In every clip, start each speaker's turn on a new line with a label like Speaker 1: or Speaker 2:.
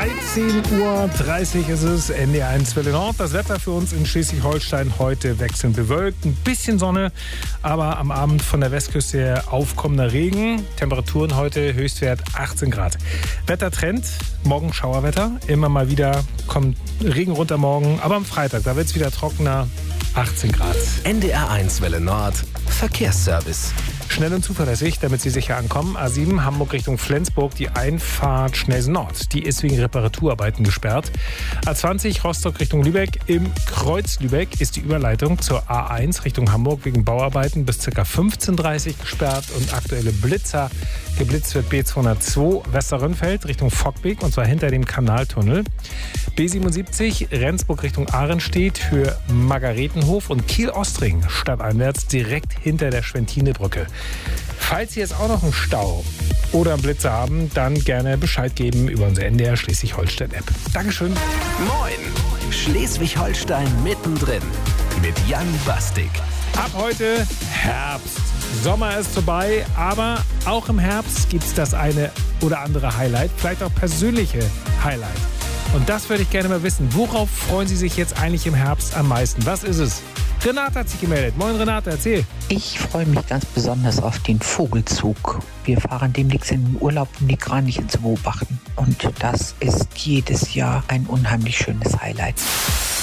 Speaker 1: 13:30 Uhr ist es, NDR1 Welle Nord. Das Wetter für uns in Schleswig-Holstein heute wechselnd bewölkt. Ein bisschen Sonne, aber am Abend von der Westküste her aufkommender Regen. Temperaturen heute Höchstwert 18 Grad. Wettertrend, morgen Schauerwetter. Immer mal wieder kommt Regen runter morgen, aber am Freitag, da wird es wieder trockener. 18 Grad.
Speaker 2: NDR1 Welle Nord, Verkehrsservice.
Speaker 1: Schnell und zuverlässig, damit Sie sicher ankommen. A7 Hamburg Richtung Flensburg, die Einfahrt Schnellsen Nord. Die ist wegen Reparaturarbeiten gesperrt. A20 Rostock Richtung Lübeck. Im Kreuz Lübeck ist die Überleitung zur A1 Richtung Hamburg wegen Bauarbeiten bis ca. 15:30 Uhr gesperrt. Und aktuelle Blitzer. Geblitzt wird B202 Westerrönfeld Richtung Fockbeek und zwar hinter dem Kanaltunnel. B77 Rendsburg Richtung Ahrenstedt für Margaretenhof und Kiel-Ostring stadteinwärts direkt hinter der Schwentinebrücke. Falls Sie jetzt auch noch einen Stau oder einen Blitzer haben, dann gerne Bescheid geben über unsere NDR Schleswig-Holstein-App. Dankeschön.
Speaker 2: Moin, Schleswig-Holstein mittendrin mit Jan Bastik.
Speaker 1: Ab heute Herbst. Sommer ist vorbei, aber auch im Herbst gibt es das eine oder andere Highlight, vielleicht auch persönliche Highlight. Und das würde ich gerne mal wissen. Worauf freuen Sie sich jetzt eigentlich im Herbst am meisten? Was ist es? Renate hat sich gemeldet. Moin Renate, erzähl.
Speaker 3: Ich freue mich ganz besonders auf den Vogelzug. Wir fahren demnächst in den Urlaub, um die Kraniche zu beobachten. Und das ist jedes Jahr ein unheimlich schönes Highlight.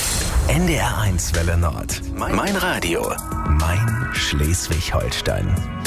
Speaker 2: NDR1 Welle Nord. Mein Radio. Mein Schleswig-Holstein.